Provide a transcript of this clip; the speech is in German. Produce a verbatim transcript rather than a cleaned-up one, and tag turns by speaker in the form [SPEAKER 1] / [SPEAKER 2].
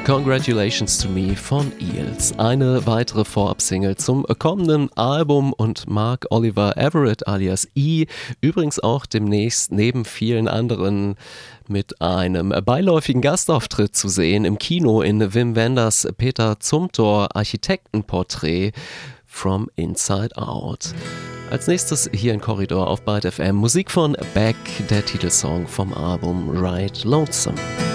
[SPEAKER 1] Congratulations to Me von Eels. Eine weitere Vorab-Single zum kommenden Album und Mark Oliver Everett alias E. Übrigens auch demnächst neben vielen anderen mit einem beiläufigen Gastauftritt zu sehen im Kino in Wim Wenders Peter Zumthor Architektenporträt From Inside Out. Als nächstes hier in Korridor auf Byte F M Musik von Beck, der Titelsong vom Album Ride Lonesome.